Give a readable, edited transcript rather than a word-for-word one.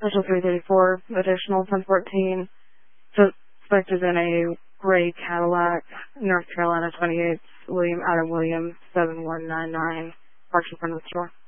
Special 334, additional 1014, suspected in a gray Cadillac, North Carolina 28, Adam Williams, 7199, parked in front of the store.